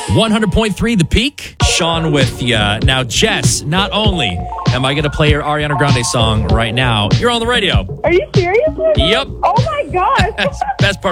100.3 The Peak. Sean with you. Now, Jess, not only am I going to play your Ariana Grande song right now, you're on the radio. Are you serious? Yep. Oh my gosh. Best part